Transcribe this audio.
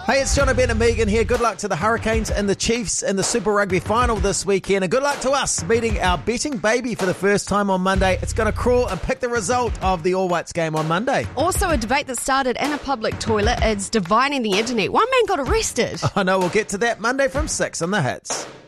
Hey, it's John O'Brien and Megan here. Good luck to the Hurricanes and the Chiefs in the Super Rugby final this weekend. And good luck to us meeting our betting baby for the first time on Monday. It's going to crawl and pick the result of the All Whites game on Monday. Also, a debate that started in a public toilet is dividing the internet. One man got arrested. I know, we'll get to that Monday from 6 on The Hits.